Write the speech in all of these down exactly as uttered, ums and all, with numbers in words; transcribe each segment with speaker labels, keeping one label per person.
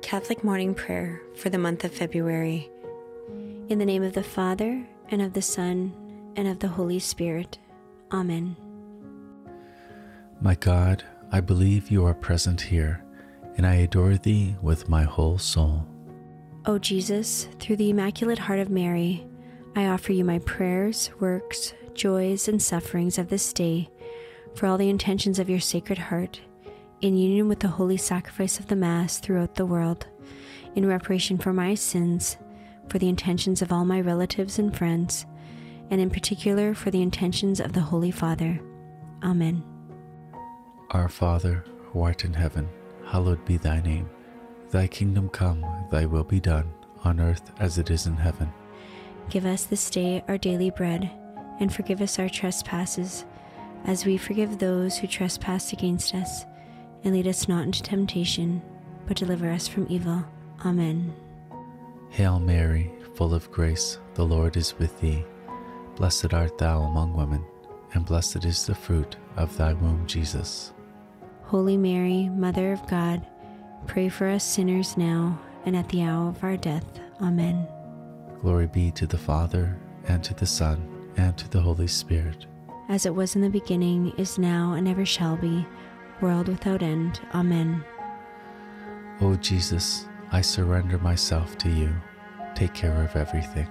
Speaker 1: Catholic Morning Prayer for the month of February. In the name of the Father, and of the Son, and of the Holy Spirit. Amen.
Speaker 2: My God, I believe you are present here, and I adore thee with my whole soul.
Speaker 1: O Jesus, through the Immaculate Heart of Mary, I offer you my prayers, works, joys, and sufferings of this day, for all the intentions of your Sacred Heart, in union with the holy sacrifice of the Mass throughout the world, in reparation for my sins, for the intentions of all my relatives and friends, and in particular for the intentions of the Holy Father. Amen.
Speaker 2: Our Father, who art in heaven, hallowed be thy name. Thy kingdom come, thy will be done, on earth as it is in heaven.
Speaker 1: Give us this day our daily bread, and forgive us our trespasses, as we forgive those who trespass against us. And lead us not into temptation, but deliver us from evil. Amen.
Speaker 2: Hail Mary, full of grace, the Lord is with thee. Blessed art thou among women, and blessed is the fruit of thy womb, Jesus.
Speaker 1: Holy Mary, Mother of God, pray for us sinners now and at the hour of our death. Amen.
Speaker 2: Glory be to the Father, and to the Son, and to the Holy Spirit.
Speaker 1: As it was in the beginning, is now, and ever shall be, world without end. Amen.
Speaker 2: O Jesus, I surrender myself to you. Take care of everything.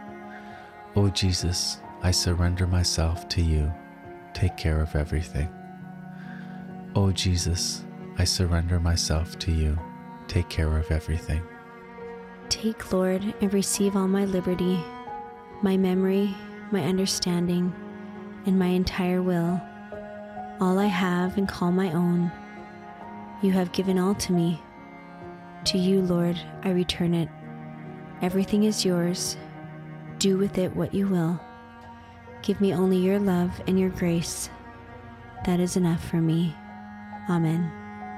Speaker 2: O Jesus, I surrender myself to you. Take care of everything. O Jesus, I surrender myself to you. Take care of everything.
Speaker 1: Take, Lord, and receive all my liberty, my memory, my understanding, and my entire will, all I have and call my own. You have given all to me. To you, Lord, I return it. Everything is yours. Do with it what you will. Give me only your love and your grace. That is enough for me. Amen.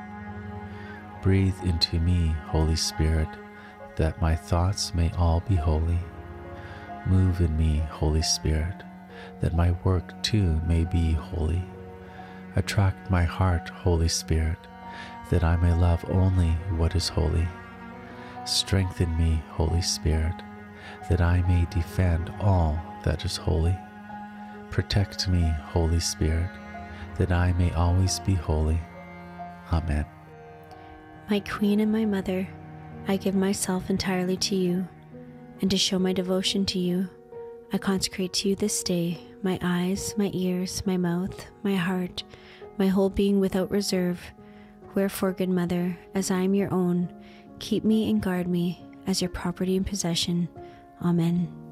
Speaker 2: Breathe into me, Holy Spirit, that my thoughts may all be holy. Move in me, Holy Spirit, that my work too may be holy. Attract my heart, Holy Spirit, that I may love only what is holy. Strengthen me, Holy Spirit, that I may defend all that is holy. Protect me, Holy Spirit, that I may always be holy. Amen.
Speaker 1: My Queen and my Mother, I give myself entirely to you, and to show my devotion to you, I consecrate to you this day my eyes, my ears, my mouth, my heart, my whole being without reserve. Wherefore, good Mother, as I am your own, keep me and guard me as your property and possession. Amen.